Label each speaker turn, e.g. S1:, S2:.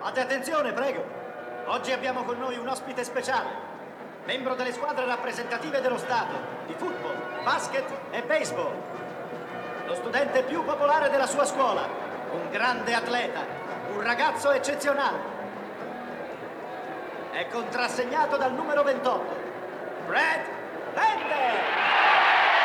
S1: Fate attenzione, prego. Oggi abbiamo con noi un ospite speciale, membro delle squadre rappresentative dello Stato di football, basket e baseball. Lo studente più popolare della sua scuola, un grande atleta, un ragazzo eccezionale. È contrassegnato dal numero 28, Brad Bender!